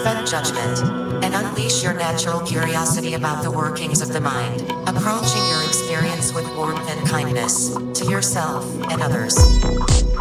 suspend judgment, and unleash your natural curiosity about the workings of the mind, approaching your experience with warmth and kindness to yourself and others.